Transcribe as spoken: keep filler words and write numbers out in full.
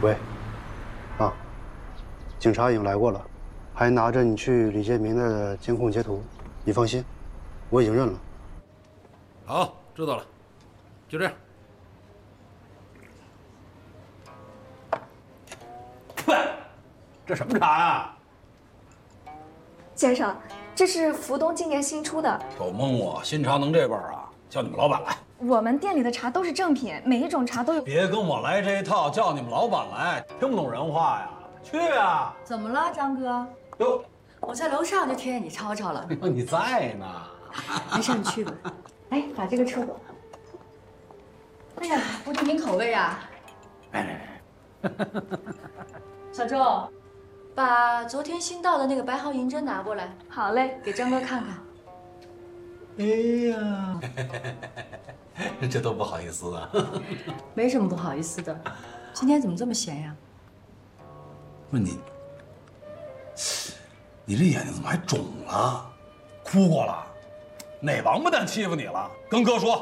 喂，啊，警察已经来过了，还拿着你去李建民的监控截图。你放心，我已经认了。 好，知道了，就这样。 喂，这什么茶呀？ 先生，这是福东今年新出的。 狗蒙我，新茶能这味儿啊？叫你们老板来。 我们店里的茶都是正品，每一种茶都有。 别跟我来这一套，叫你们老板来，听不懂人话呀？去啊！ 怎么了，张哥？ 哟， 我在楼上就听见你吵吵了。 你在呢。 没事，你去吧。哎，把这个撤走。哎呀，不是您口味啊。 哎， 小周，把昨天新到的那个白毫银针拿过来。 好嘞， 给张哥看看。 哎呀，这都不好意思啊。 没什么不好意思的，今天怎么这么闲呀？ 不是你，你这眼睛怎么还肿了？哭过了？哪王八蛋欺负你了？跟哥说，